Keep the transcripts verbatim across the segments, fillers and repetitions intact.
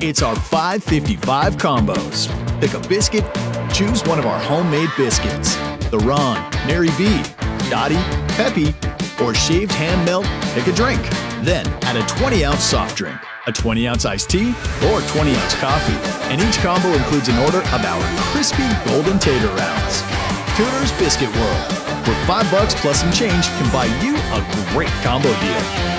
It's our five fifty-five combos. Pick a biscuit, choose one of our homemade biscuits. The Ron, Mary B, Dottie, Peppy, or shaved ham melt, pick a drink. Then add a twenty ounce soft drink, a twenty ounce iced tea, or twenty ounce coffee. And each combo includes an order of our crispy golden tater rounds. Tudor's Biscuit World. For five bucks plus some change can buy you a great combo deal.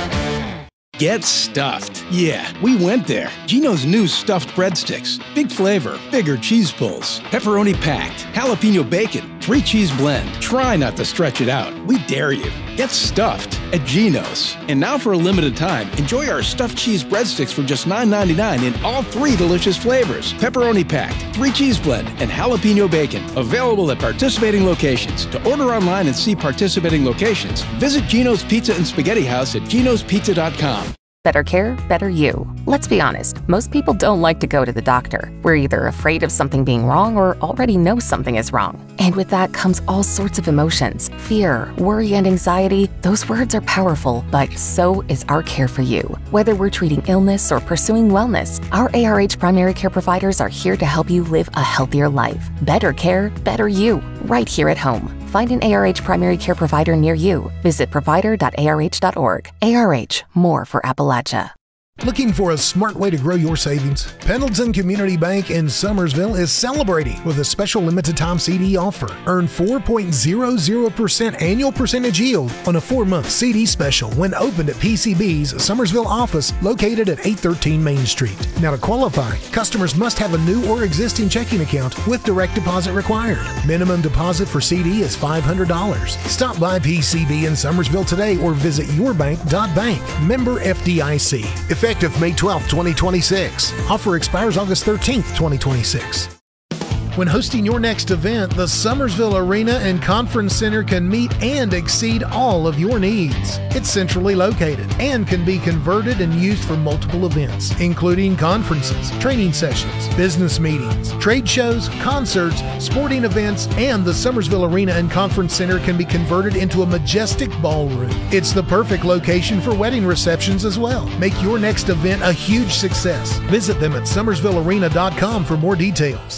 Get stuffed. Yeah, we went there. Geno's new stuffed breadsticks. Big flavor, bigger cheese pulls, pepperoni packed, jalapeno bacon, three cheese blend. Try not to stretch it out. We dare you. Get stuffed at Geno's. And now for a limited time, enjoy our stuffed cheese breadsticks for just nine ninety-nine in all three delicious flavors. Pepperoni packed, three cheese blend, and jalapeno bacon. Available at participating locations. To order online and see participating locations, visit Geno's Pizza and Spaghetti House at genos pizza dot com. Better care, better you. Let's be honest, most people don't like to go to the doctor. We're either afraid of something being wrong or already know something is wrong. And with that comes all sorts of emotions. Fear, worry, and anxiety. Those words are powerful, but so is our care for you. Whether we're treating illness or pursuing wellness, our A R H primary care providers are here to help you live a healthier life. Better care, better you. Right here at home. Find an A R H primary care provider near you. Visit provider dot A R H dot org. A R H, more for Appalachia. Looking for a smart way to grow your savings? Pendleton Community Bank in Summersville is celebrating with a special limited time C D offer. Earn four point zero zero percent annual percentage yield on a four-month C D special when opened at P C B's Summersville office located at eight thirteen Main Street. Now to qualify, customers must have a new or existing checking account with direct deposit required. Minimum deposit for C D is five hundred dollars. Stop by P C B in Summersville today or visit your bank dot bank. Member F D I C. Effective May twelfth, twenty twenty-six. Offer expires August thirteenth, twenty twenty-six. When hosting your next event, the Summersville Arena and Conference Center can meet and exceed all of your needs. It's centrally located and can be converted and used for multiple events, including conferences, training sessions, business meetings, trade shows, concerts, sporting events, and the Summersville Arena and Conference Center can be converted into a majestic ballroom. It's the perfect location for wedding receptions as well. Make your next event a huge success. Visit them at summersville arena dot com for more details.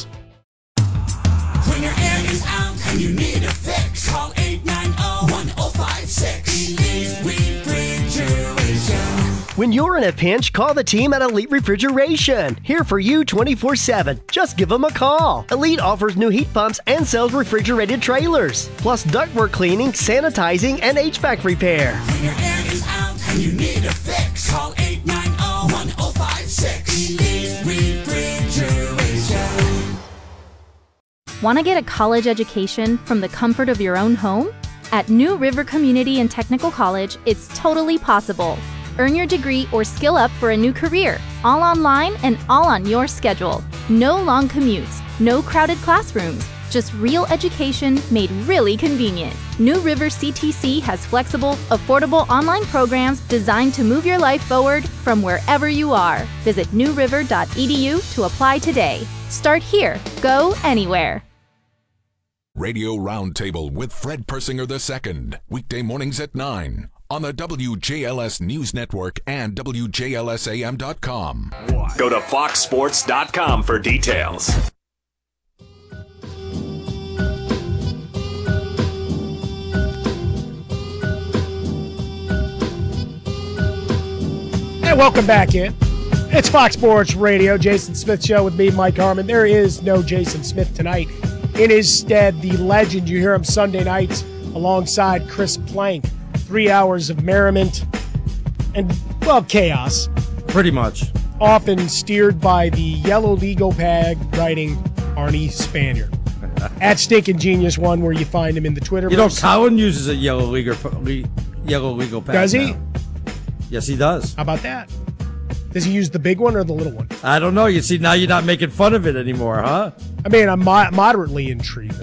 When your air is out and you need a fix, call eight nine zero, one zero five six. Elite Refrigeration. When you're in a pinch, call the team at Elite Refrigeration. Here for you twenty-four seven. Just give them a call. Elite offers new heat pumps and sells refrigerated trailers, plus ductwork cleaning, sanitizing, and H V A C repair. When your air is out and you need a fix, call eight nine zero, one zero five six. Elite Refrigeration. Want to get a college education from the comfort of your own home? At New River Community and Technical College, it's totally possible. Earn your degree or skill up for a new career, all online and all on your schedule. No long commutes, no crowded classrooms, just real education made really convenient. New River C T C has flexible, affordable online programs designed to move your life forward from wherever you are. Visit new river dot e d u to apply today. Start here. Go anywhere. Radio Roundtable with Fred Persinger the Second, weekday mornings at nine on the W J L S News Network and W J L S A M dot com. Go to fox sports dot com for details. And welcome back in. It's Fox Sports Radio, Jason Smith Show with me, Mike Harmon. There is no Jason Smith tonight. In his stead, the legend. You hear him Sunday nights alongside Chris Plank. Three hours of merriment and, well, chaos. Pretty much. Often steered by the yellow legal pad writing Arnie Spanier. At Stinkin' Genius One, where you find him in the Twitter. You know, Colin uses a yellow legal, yellow legal pad. Does he? Now. Yes, he does. How about that? Does he use the big one or the little one? I don't know. You see, now you're not making fun of it anymore, huh? I mean, I'm mo- moderately intrigued.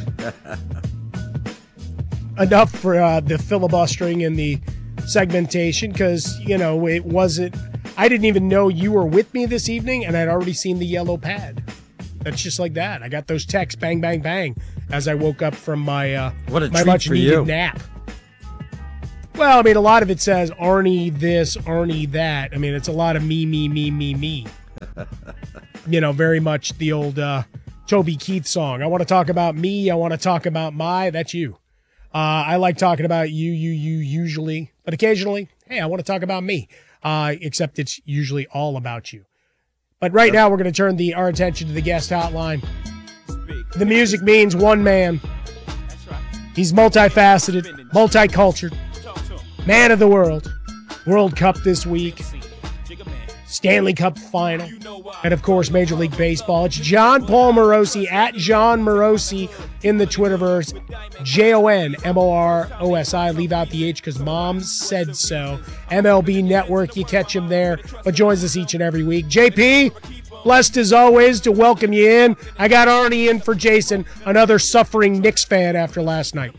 Enough for uh, the filibustering and the segmentation, because, you know, it wasn't... I didn't even know you were with me this evening, and I'd already seen the yellow pad. That's just like that. I got those texts, bang, bang, bang, as I woke up from my, uh, what a my treat much for needed you. nap. Well, I mean, a lot of it says Arnie this, Arnie that. I mean, it's a lot of me, me, me, me, me. you know, very much the old uh, Toby Keith song. I want to talk about me. I want to talk about my. That's you. Uh, I like talking about you, you, you usually, but occasionally, hey, I want to talk about me. Uh, except it's usually all about you. But right now, we're going to turn the our attention to the guest hotline. The music means one man. He's multifaceted, multicultural, man of the world. World Cup this week, Stanley Cup final, and of course, Major League Baseball. It's Jon Paul Morosi, at Jon Morosi in the Twitterverse. J O N M O R O S I. Leave out the H because Mom said so. M L B Network, you catch him there, but joins us each and every week. J P, blessed as always to welcome you in. I got Arnie in for Jason, another suffering Knicks fan after last night.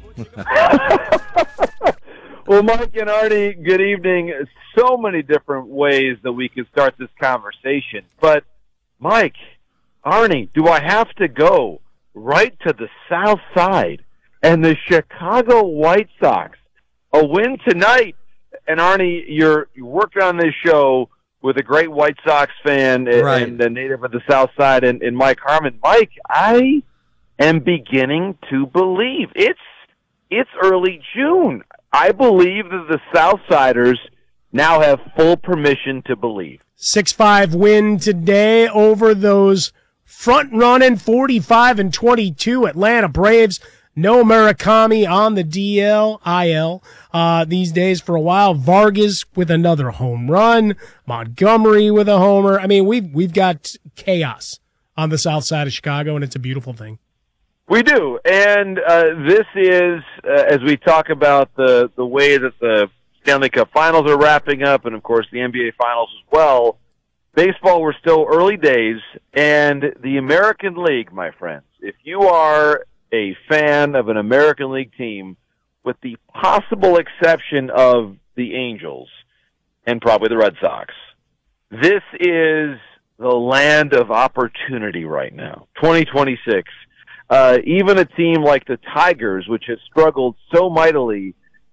Well, Mike and Artie, good evening. So many different ways that we could start this conversation. But, Mike, Arnie, do I have to go right to the South Side and the Chicago White Sox? A win tonight. And, Arnie, you're, you're working on this show with a great White Sox fan and, right. and a native of the South Side and, and Mike Harmon. Mike, I am beginning to believe. It's it's early June. I believe that the Southsiders now have full permission to believe. six five win today over those front-running forty-five and twenty-two Atlanta Braves. No Murakami on the D L, I L uh, these days for a while. Vargas with another home run. Montgomery with a homer. I mean, we've, we've got chaos on the south side of Chicago, and it's a beautiful thing. We do, and uh, this is, uh, as we talk about the, the way that the Stanley Cup Finals are wrapping up, and, of course, the N B A Finals as well, baseball, we're still early days, and the American League, my friends, if you are a fan of an American League team, with the possible exception of the Angels and probably the Red Sox, this is the land of opportunity right now, twenty twenty-six. Uh, even a team like the Tigers, which has struggled so mightily,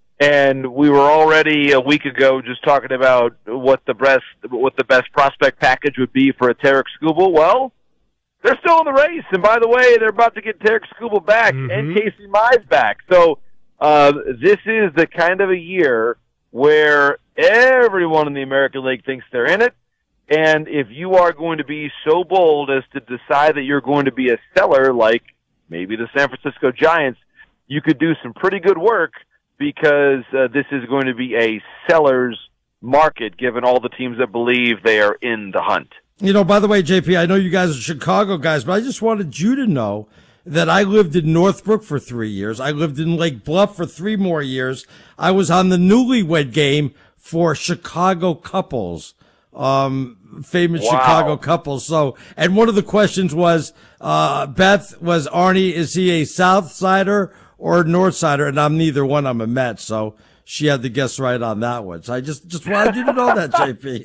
and we were already a week ago just talking about what the best what the best prospect package would be for a Tarek Skubal. Well, they're still in the race, and by the way, they're about to get Tarek Skubal back mm-hmm. and Casey Mize back. So uh, this is the kind of a year where everyone in the American League thinks they're in it. And if you are going to be so bold as to decide that you're going to be a seller like maybe the San Francisco Giants, you could do some pretty good work because uh, this is going to be a seller's market given all the teams that believe they are in the hunt. You know, by the way, J P, I know you guys are Chicago guys, but I just wanted you to know that I lived in Northbrook for three years. I lived in Lake Bluff for three more years. I was on the newlywed game for Chicago couples. Um, famous wow. Chicago couples. So, and one of the questions was, uh, Beth was Arnie, is he a South Sider or a North Sider? And I'm neither one. I'm a Met. So she had to guess right on that one. So I just, just wanted you to know that, J P.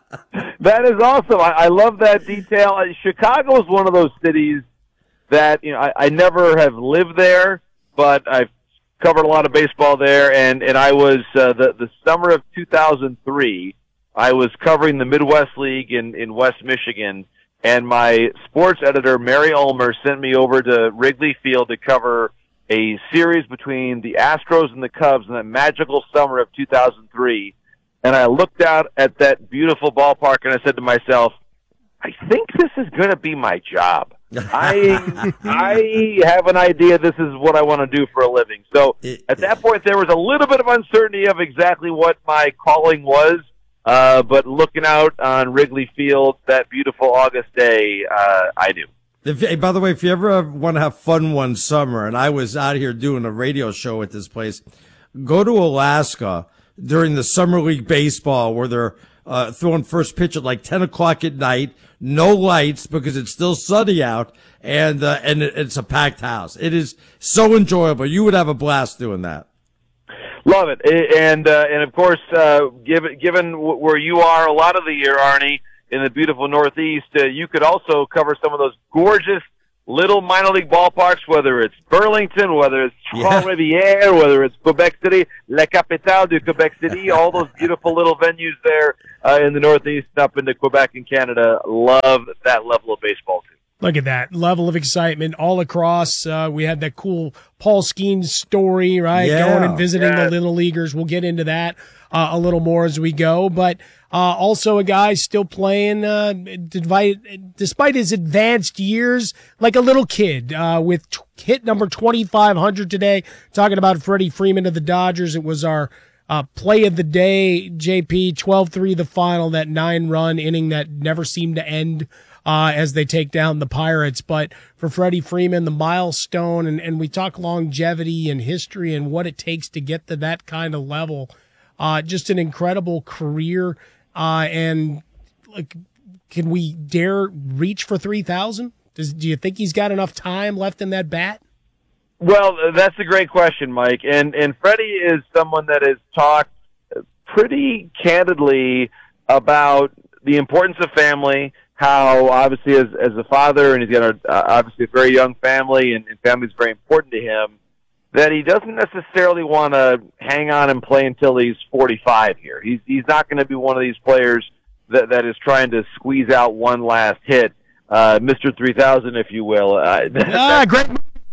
That is awesome. I, I love that detail. Uh, Chicago is one of those cities that, you know, I, I never have lived there, but I've covered a lot of baseball there. And, and I was, uh, the, the summer of two thousand three, I was covering the Midwest League in, in West Michigan, and my sports editor, Mary Ulmer, sent me over to Wrigley Field to cover a series between the Astros and the Cubs in that magical summer of two thousand three. And I looked out at that beautiful ballpark, and I said to myself, I think this is going to be my job. I I have an idea this is what I want to do for a living. So at that point, there was a little bit of uncertainty of exactly what my calling was. Uh, but looking out on Wrigley Field that beautiful August day, uh, I do. If, hey, by the way, if you ever want to have fun one summer, and I was out here doing a radio show at this place, go to Alaska during the Summer League Baseball where they're uh, throwing first pitch at like ten o'clock at night, no lights because it's still sunny out, and uh, and it's a packed house. It is so enjoyable. You would have a blast doing that. Love it, and uh, and of course, uh, given given where you are a lot of the year, Arnie, in the beautiful Northeast, uh, you could also cover some of those gorgeous little minor league ballparks, whether it's Burlington, whether it's Yeah. Trois-Rivières, whether it's Quebec City, La Capitale de Quebec City, all those beautiful little venues there uh, in the Northeast up into Quebec and Canada. Love that level of baseball, too. Look at that level of excitement all across. Uh, we had that cool Paul Skeens story, right? Yeah. Going and visiting Yeah. the little leaguers. We'll get into that uh, a little more as we go. But uh, also a guy still playing, uh, despite, despite his advanced years, like a little kid uh, with t- hit number twenty-five hundred today. Talking about Freddie Freeman of the Dodgers. It was our uh, play of the day, J P, twelve three the final, that nine-run inning that never seemed to end. Uh, as they take down the Pirates. But for Freddie Freeman, the milestone, and, and we talk longevity and history and what it takes to get to that kind of level. Uh, just an incredible career. Uh, and like, can we dare reach for three thousand? Does, do you think he's got enough time left in that bat? Well, that's a great question, Mike. And, and Freddie is someone that has talked pretty candidly about the importance of family, how obviously as as a father, and he's got a, uh, obviously a very young family, and, and family is very important to him, that he doesn't necessarily want to hang on and play until he's forty-five here. He's he's not going to be one of these players that that is trying to squeeze out one last hit, uh, Mister three thousand, if you will. Uh, ah, great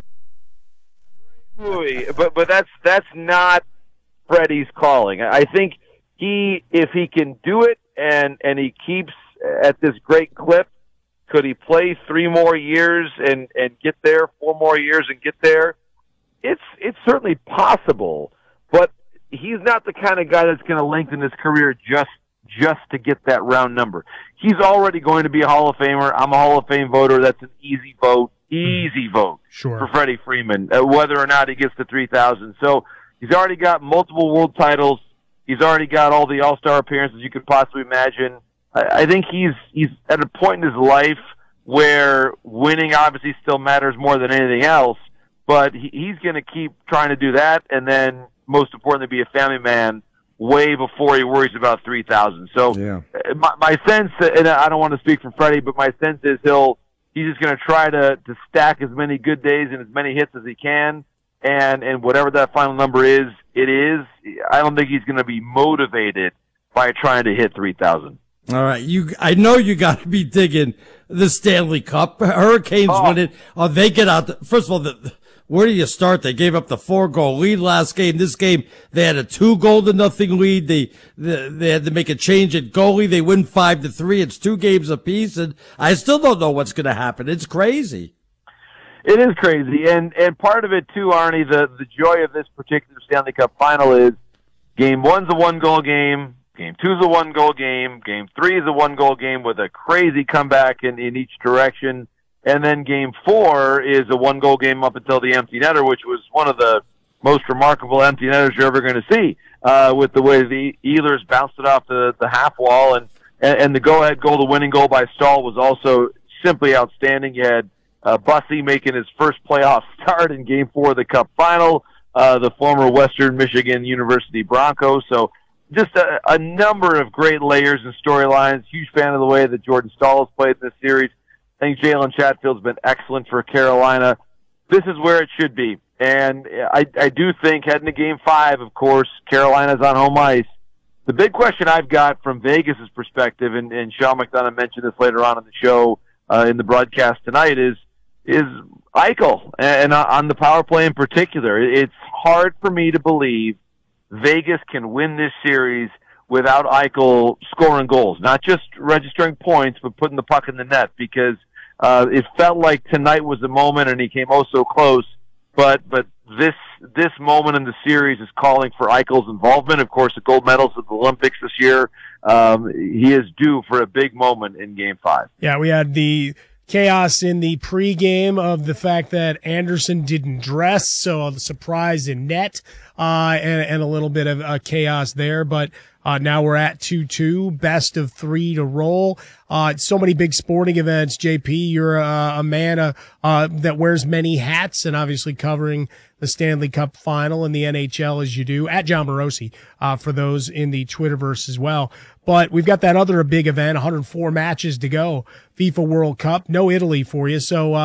movie, but but that's that's not Freddie's calling. I think he, if he can do it, and and he keeps at this great clip, could he play three more years and, and get there, four more years and get there? It's it's certainly possible, but he's not the kind of guy that's going to lengthen his career just just to get that round number. He's already going to be a Hall of Famer. I'm a Hall of Fame voter. That's an easy vote, easy vote sure. for Freddie Freeman, uh, whether or not he gets to three thousand. So he's already got multiple world titles. He's already got all the All-Star appearances you could possibly imagine. I think he's he's at a point in his life where winning obviously still matters more than anything else, but he, he's going to keep trying to do that, and then most importantly, be a family man way before he worries about three thousand. So yeah. my, my sense, and I don't want to speak for Freddie, but my sense is he'll he's just going to try to to stack as many good days and as many hits as he can, and and whatever that final number is, it is. I don't think he's going to be motivated by trying to hit three thousand. All right, you. I know you got to be digging the Stanley Cup. Hurricanes oh. win it. Oh, they get out. The, first of all, the, where do you start? They gave up the four-goal lead last game. This game, they had a two-goal to nothing lead. They, they they had to make a change at goalie. They win five to three. It's two games apiece, and I still don't know what's going to happen. It's crazy. It is crazy, and and part of it too, Arnie. The the joy of this particular Stanley Cup final is game one's a one-goal game. Game two is a one-goal game. Game three is a one-goal game with a crazy comeback in, in each direction. And then game four is a one-goal game up until the empty netter, which was one of the most remarkable empty netters you're ever going to see, uh, with the way the Ehlers bounced it off the, the half wall. And, and, and the go-ahead goal, the winning goal by Stahl, was also simply outstanding. You had uh, Bussy making his first playoff start in game four of the Cup final, uh, the former Western Michigan University Broncos. So, just a, a number of great layers and storylines. Huge fan of the way that Jordan Stahl has played in this series. I think Jalen Chatfield's been excellent for Carolina. This is where it should be. And I, I do think heading to game five, of course, Carolina's on home ice. The big question I've got from Vegas' perspective, and, and Sean McDonough mentioned this later on in the show, uh, in the broadcast tonight, is is Eichel, and, and on the power play in particular. It's hard for me to believe Vegas can win this series without Eichel scoring goals, not just registering points, but putting the puck in the net, because uh, it felt like tonight was the moment, and he came oh so close. But but this this moment in the series is calling for Eichel's involvement. Of course, the gold medals at the Olympics this year. Um, he is due for a big moment in Game Five. Yeah, we had the chaos in the pregame of the fact that Anderson didn't dress, so the surprise in net, uh, and, and a little bit of uh, chaos there. But uh, now we're at two two, best of three to roll. Uh, so many big sporting events. J P, you're a, a man uh, uh, that wears many hats, and obviously covering the Stanley Cup final and the N H L as you do, at John Morosi, uh, for those in the Twitterverse as well. But we've got that other big event, one hundred four matches to go, FIFA World Cup. No Italy for you. So uh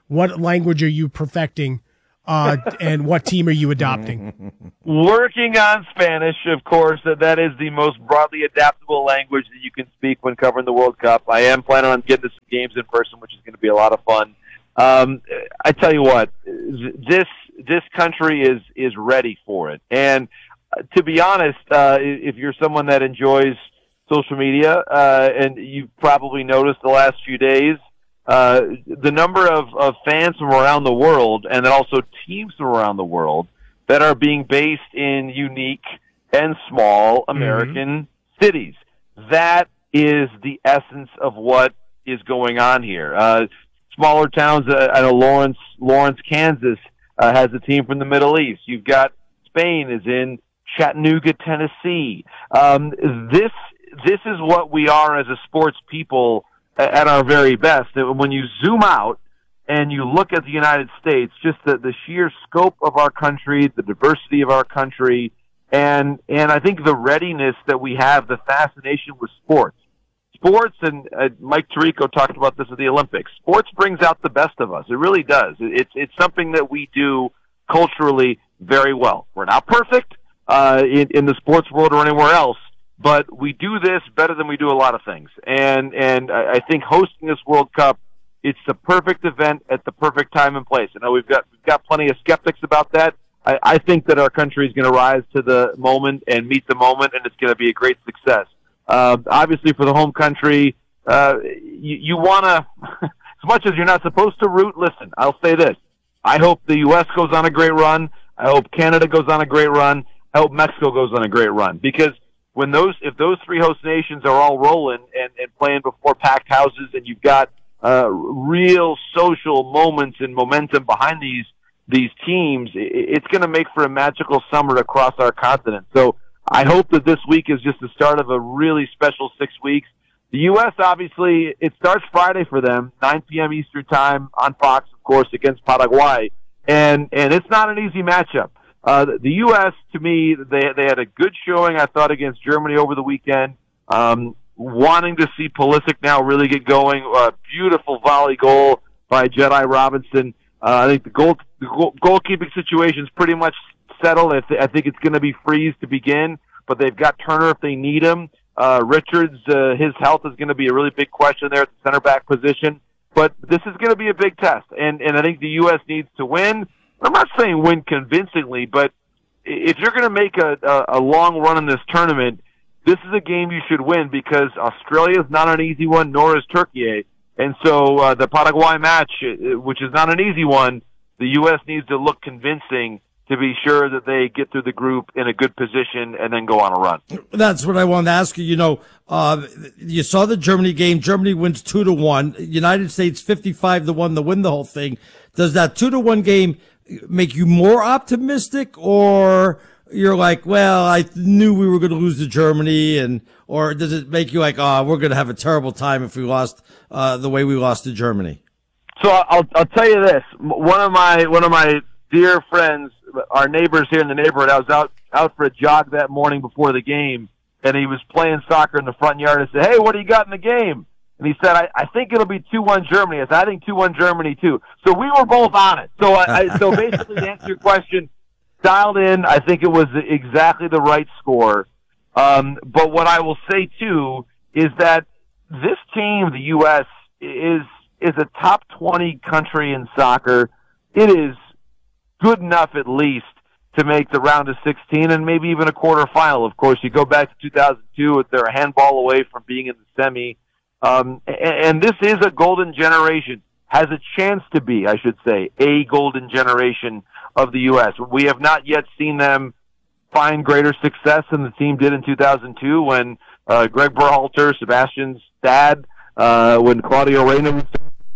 what language are you perfecting, uh, and what team are you adopting? Working on Spanish, of course. That that is the most broadly adaptable language that you can speak when covering the World Cup. I am planning on getting to some games in person, which is going to be a lot of fun. Um, I tell you what, this this country is is ready for it. And uh, to be honest, uh, if you're someone that enjoys social media, uh, and you've probably noticed the last few days, uh, the number of, of fans from around the world, and then also teams from around the world that are being based in unique and small American mm-hmm. cities. That is the essence of what is going on here. Uh, Smaller towns, uh, I know Lawrence, Lawrence, Kansas uh, has a team from the Middle East. You've got Spain is in Chattanooga, Tennessee. Um, this this is what we are as a sports people at our very best. When you zoom out and you look at the United States, just the, the sheer scope of our country, the diversity of our country, and and I think the readiness that we have, the fascination with sports. Sports, and uh, Mike Tirico talked about this at the Olympics, sports brings out the best of us. It really does. It's it's something that we do culturally very well. We're not perfect uh, in, in the sports world or anywhere else, but we do this better than we do a lot of things. And and I think hosting this World Cup, it's the perfect event at the perfect time and place. I know we've got we've got plenty of skeptics about that. I, I think that our country is going to rise to the moment and meet the moment, and it's going to be a great success. Uh, obviously, for the home country, uh, you, you want to, as much as you're not supposed to root, listen, I'll say this. I hope the U S goes on a great run. I hope Canada goes on a great run. I hope Mexico goes on a great run. Because when those, if those three host nations are all rolling and, and playing before packed houses, and you've got uh, real social moments and momentum behind these these teams, it's going to make for a magical summer across our continent. So I hope that this week is just the start of a really special six weeks. The U S, obviously, it starts Friday for them, nine p.m. Eastern time on Fox, of course, against Paraguay. And and it's not an easy matchup. Uh, the U S, to me, they they had a good showing, I thought, against Germany over the weekend. Um, wanting to see Pulisic now really get going. A beautiful volley goal by Jedi Robinson. Uh, I think the goal the goal, goalkeeping situation is pretty much settled. I, th- I think it's going to be Freeze to begin, but they've got Turner if they need him. Uh, Richards, uh, his health is going to be a really big question there at the center back position. But this is going to be a big test, and, and I think the U S needs to win. I'm not saying win convincingly, but if you're going to make a, a, a long run in this tournament, this is a game you should win because Australia is not an easy one, nor is Turkey. And so uh, the Paraguay match, which is not an easy one, the U S needs to look convincing to be sure that they get through the group in a good position and then go on a run. That's what I wanted to ask you. You know, uh, you saw the Germany game. Germany wins two to one. United States fifty-five to one to win the whole thing. Does that two to one game make you more optimistic, or you're like, well, I knew we were going to lose to Germany, and or does it make you like, oh, we're going to have a terrible time if we lost uh, the way we lost to Germany? So I'll I'll tell you this. One of my one of my dear friends, our neighbors here in the neighborhood, I was out, out for a jog that morning before the game, and he was playing soccer in the front yard. I said, hey, what do you got in the game? And he said, I, I think it'll be two one Germany. I said, I think two one Germany, too. So we were both on it. So, I, I, so basically, to answer your question, dialed in, I think it was exactly the right score. Um, but what I will say, too, is that this team, the U S, is is a top twenty country in soccer. It is good enough at least to make the round of sixteen and maybe even a quarterfinal. Of course, you go back to two thousand two, they're a handball away from being in the semi. Um, and, and this is a golden generation, has a chance to be, I should say, a golden generation of the U S. We have not yet seen them find greater success than the team did in two thousand two when uh, Greg Berhalter, Sebastian's dad, uh, when Claudio Reyna was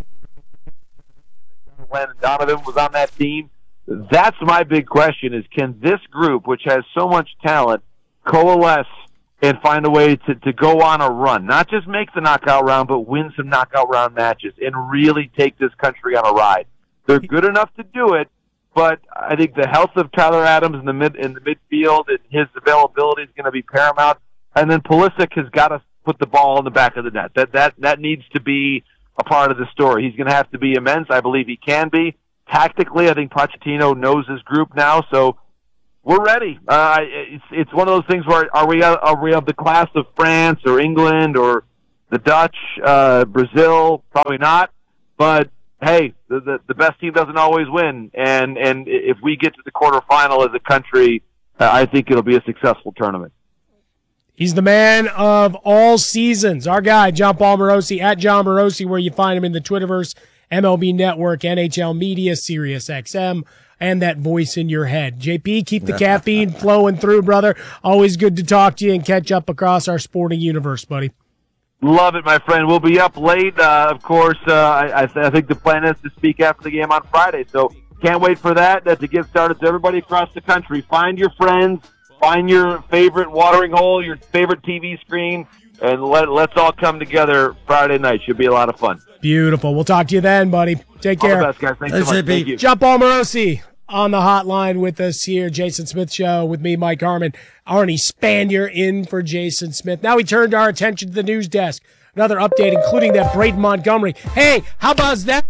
Landon Donovan was on that team. That's my big question is, can this group, which has so much talent, coalesce and find a way to, to go on a run? Not just make the knockout round, but win some knockout round matches and really take this country on a ride. They're good enough to do it, but I think the health of Tyler Adams in the mid in the midfield and his availability is going to be paramount. And then Pulisic has got to put the ball in the back of the net. That that that needs to be a part of the story. He's going to have to be immense. I believe he can be. Tactically, I think Pochettino knows his group now, so we're ready. Uh, it's, it's one of those things where are we, are we of the class of France or England or the Dutch, uh, Brazil? Probably not. But, hey, the, the, the best team doesn't always win. And, and if we get to the quarterfinal as a country, uh, I think it'll be a successful tournament. He's the man of all seasons. Our guy, John Paul Morosi, at John Morosi, where you find him in the Twitterverse, M L B Network, N H L Media, Sirius X M, and that voice in your head. J P, keep the caffeine flowing through, brother. Always good to talk to you and catch up across our sporting universe, buddy. Love it, my friend. We'll be up late. Uh, of course, uh, I, I, th- I think the plan is to speak after the game on Friday, so can't wait for that. Uh, to get started to everybody across the country. Find your friends. Find your favorite watering hole, your favorite T V screen, and let, let's all come together Friday night. Should be a lot of fun. Beautiful. We'll talk to you then, buddy. Take care. All the best, guys. Thanks so much. Thank you. John Paul Morosi on the hotline with us here. Jason Smith Show with me, Mike Harmon. Arnie Spanier in for Jason Smith. Now we turned our attention to the news desk. Another update, including that Braden Montgomery. Hey, how about that?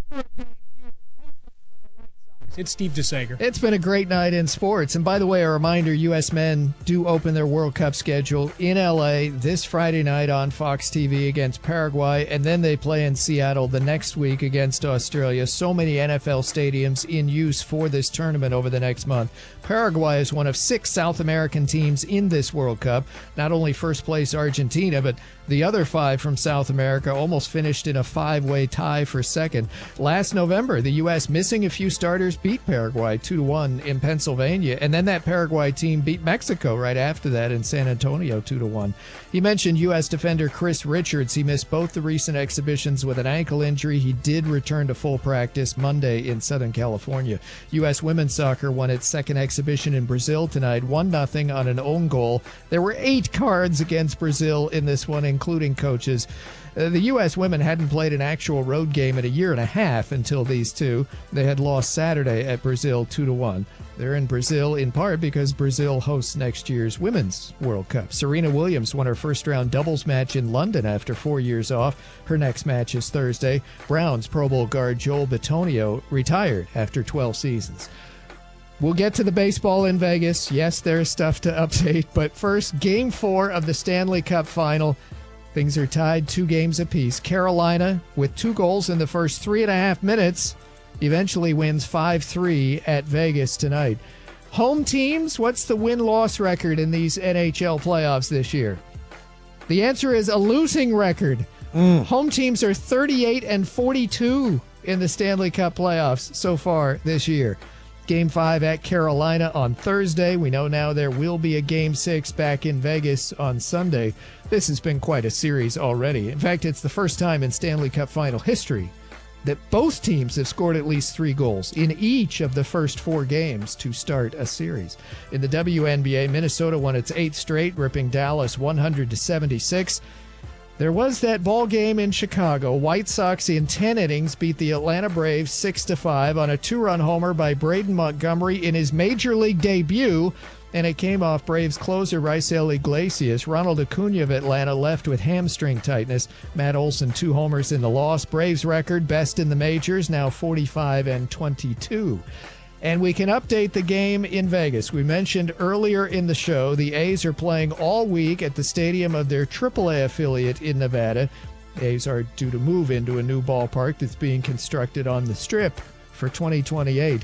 It's Steve DeSager. It's been a great night in sports. And by the way, a reminder, U S men do open their World Cup schedule in L A this Friday night on Fox T V against Paraguay, and then they play in Seattle the next week against Australia. So many N F L stadiums in use for this tournament over the next month. Paraguay is one of six South American teams in this World Cup. Not only first place Argentina, but the other five from South America almost finished in a five-way tie for second. Last November, the U S, missing a few starters, beat Paraguay two to one in Pennsylvania, and then that Paraguay team beat Mexico right after that in San Antonio two to one. He mentioned U S defender Chris Richards. He missed both the recent exhibitions with an ankle injury. He did return to full practice Monday in Southern California. U S women's soccer won its second exhibition in Brazil tonight, one nothing on an own goal. There were eight cards against Brazil in this one, including coaches. Uh, the U S women hadn't played an actual road game in a year and a half until these two. They had lost Saturday at Brazil two to one. They're in Brazil in part because Brazil hosts next year's Women's World Cup. Serena Williams won her first-round doubles match in London after four years off. Her next match is Thursday. Browns Pro Bowl guard Joel Bitonio retired after twelve seasons. We'll get to the baseball in Vegas. Yes, there's stuff to update, but first, Game four of the Stanley Cup Final. Things are tied two games apiece. Carolina, with two goals in the first three and a half minutes, eventually wins five three at Vegas tonight. Home teams, what's the win-loss record in these N H L playoffs this year? The answer is a losing record. Mm. Home teams are thirty-eight and forty-two in the Stanley Cup playoffs so far this year. Game five at Carolina on Thursday. We know now there will be a Game six back in Vegas on Sunday. This has been quite a series already. In fact, it's the first time in Stanley Cup Final history that both teams have scored at least three goals in each of the first four games to start a series. In the W N B A, Minnesota won its eighth straight, ripping Dallas one hundred to seventy-six. There was that ball game in Chicago. White Sox in ten innings beat the Atlanta Braves six to five on a two-run homer by Braden Montgomery in his major league debut, and it came off Braves closer Raisel Iglesias. Ronald Acuna of Atlanta left with hamstring tightness. Matt Olson, two homers in the loss. Braves record, best in the majors, now forty-five and twenty-two. And we can update the game in Vegas. We mentioned earlier in the show the A's are playing all week at the stadium of their triple A affiliate in Nevada. The A's are due to move into a new ballpark that's being constructed on the Strip for twenty twenty-eight.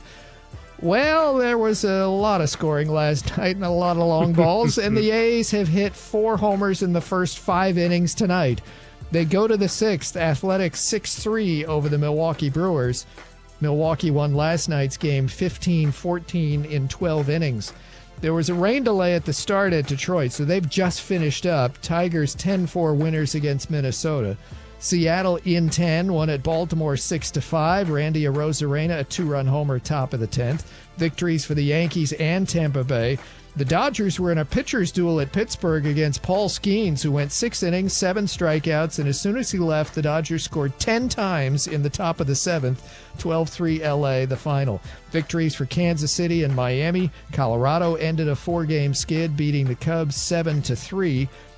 Well, there was a lot of scoring last night and a lot of long balls, and the A's have hit four homers in the first five innings tonight. They go to the sixth, Athletics six three over the Milwaukee Brewers. Milwaukee won last night's game fifteen fourteen in twelve innings. There was a rain delay at the start at Detroit, so they've just finished up. Tigers ten four winners against Minnesota. Seattle in ten, won at Baltimore six to five. Randy Arozarena, a two-run homer, top of the tenth. Victories for the Yankees and Tampa Bay. The Dodgers were in a pitcher's duel at Pittsburgh against Paul Skeens, who went six innings, seven strikeouts, and as soon as he left, the Dodgers scored ten times in the top of the seventh, twelve three L A, the final. Victories for Kansas City and Miami. Colorado ended a four-game skid, beating the Cubs seven to three.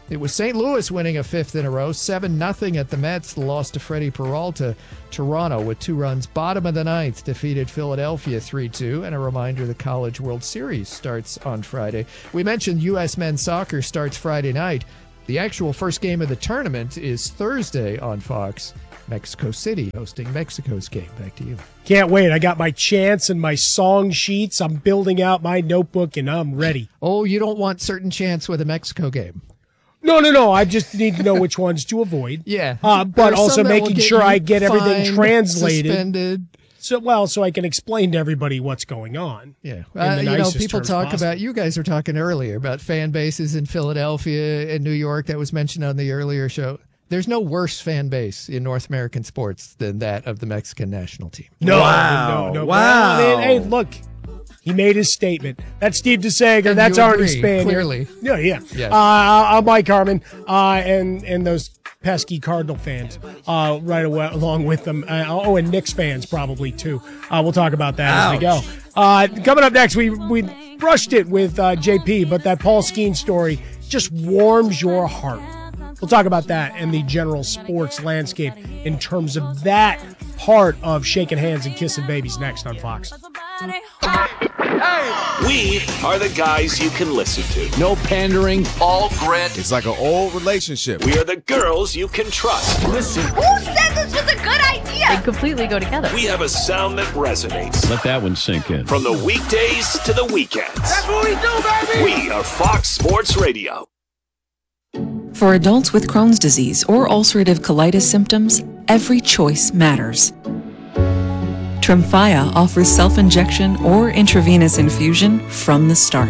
It was Saint Louis winning a fifth in a row, seven nothing at the Mets. The loss to Freddie Peralta. Toronto, with two runs, bottom of the ninth, defeated Philadelphia three two. And a reminder, the College World Series starts on Friday. We mentioned U S men's soccer starts Friday night. The actual first game of the tournament is Thursday on Fox. Mexico City hosting Mexico's game. Back to you. Can't wait. I got my chants and my song sheets. I'm building out my notebook, and I'm ready. Oh, you don't want certain chants with a Mexico game? No, no, no. I just need to know which ones to avoid. Yeah. Uh, but also making sure I get everything translated. Suspended. So, well, so I can explain to everybody what's going on. Yeah. Uh, you know, people talk possible. about, you guys were talking earlier about fan bases in Philadelphia and New York. That was mentioned on the earlier show. There's no worse fan base in North American sports than that of the Mexican national team. No, wow. no, no. Wow. Well, hey, look. He made his statement. That's Steve DeSager. And That's you Arnie agree, Spanier. clearly. Yeah, yeah. Yes. Uh, I'm Mike Harmon, uh, and and those pesky Cardinal fans uh, right away, along with them. Uh, oh, and Knicks fans probably too. Uh, we'll talk about that Ouch. as we go. Uh, coming up next, we we brushed it with uh, J P, but that Paul Skeen story just warms your heart. We'll talk about that and the general sports landscape in terms of that part of shaking hands and kissing babies next on Fox. We are the guys you can listen to. No pandering. All grit. It's like an old relationship. We are the girls you can trust. Listen. Who said this was a good idea? They completely go together. We have a sound that resonates. Let that one sink in. From the weekdays to the weekends. That's what we do, baby! We are Fox Sports Radio. For adults with Crohn's disease or ulcerative colitis symptoms, every choice matters. Tremfya offers self-injection or intravenous infusion from the start.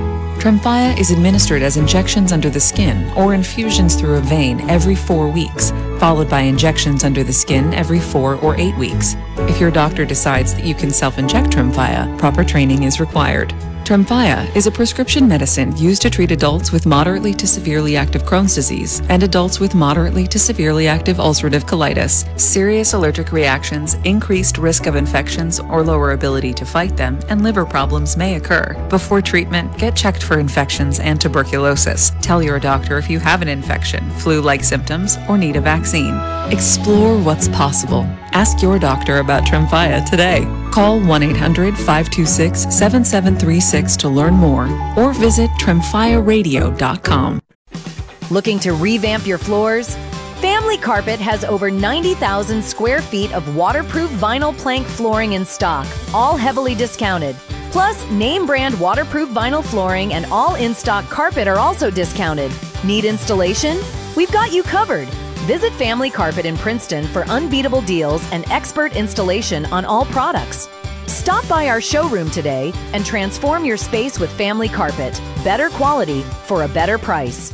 Tremfya is administered as injections under the skin or infusions through a vein every four weeks, followed by injections under the skin every four or eight weeks. If your doctor decides that you can self-inject Tremfya, proper training is required. Tremfya is a prescription medicine used to treat adults with moderately to severely active Crohn's disease and adults with moderately to severely active ulcerative colitis. Serious allergic reactions, increased risk of infections or lower ability to fight them, and liver problems may occur. Before treatment, get checked for infections and tuberculosis. Tell your doctor if you have an infection, flu-like symptoms, or need a vaccine. Explore what's possible. Ask your doctor about Tremfya today. Call one eight hundred, five two six, seven seven three six to learn more or visit tremfya radio dot com. Looking to revamp your floors? Family Carpet has over ninety thousand square feet of waterproof vinyl plank flooring in stock, all heavily discounted. Plus, name brand waterproof vinyl flooring and all in-stock carpet are also discounted. Need installation? We've got you covered. Visit Family Carpet in Princeton for unbeatable deals and expert installation on all products. Stop by our showroom today and transform your space with Family Carpet. Better quality for a better price.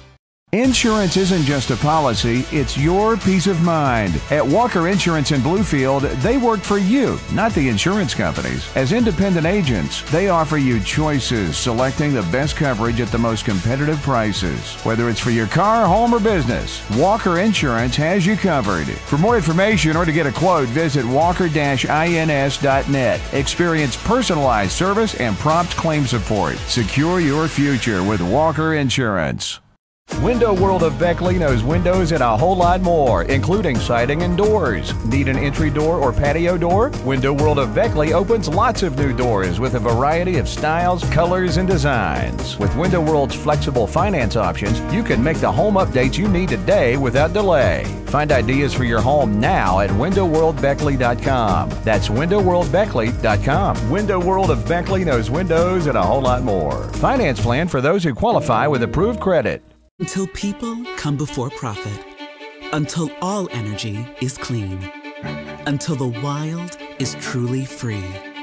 Insurance isn't just a policy, it's your peace of mind. At Walker Insurance in Bluefield, they work for you, not the insurance companies. As independent agents, they offer you choices, selecting the best coverage at the most competitive prices. Whether it's for your car, home, or business, Walker Insurance has you covered. For more information or to get a quote, visit walker dash ins dot net. Experience personalized service and prompt claim support. Secure your future with Walker Insurance. Window World of Beckley knows windows and a whole lot more, including siding and doors. Need an entry door or patio door? Window World of Beckley opens lots of new doors with a variety of styles, colors, and designs. With Window World's flexible finance options, you can make the home updates you need today without delay. Find ideas for your home now at window world beckley dot com. That's window world beckley dot com. Window World of Beckley knows windows and a whole lot more. Finance plan for those who qualify with approved credit. Until people come before profit. Until all energy is clean. Until the wild is truly free.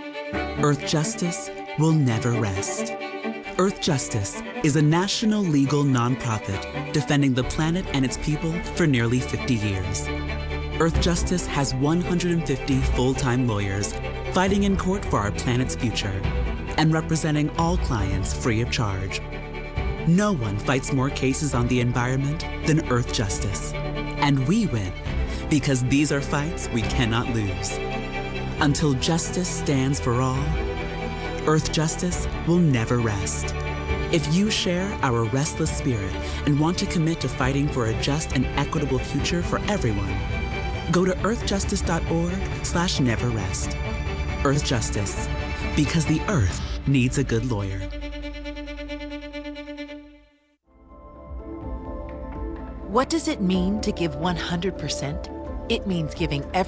Earth Justice will never rest. Earth Justice is a national legal nonprofit defending the planet and its people for nearly fifty years. Earth Justice has one hundred fifty full-time lawyers fighting in court for our planet's future and representing all clients free of charge. No one fights more cases on the environment than Earth Justice. And we win because these are fights we cannot lose. Until justice stands for all, Earth Justice will never rest. If you share our restless spirit and want to commit to fighting for a just and equitable future for everyone, go to earthjustice.org slash never rest. Earth Justice, because the earth needs a good lawyer. What does it mean to give one hundred percent? It means giving every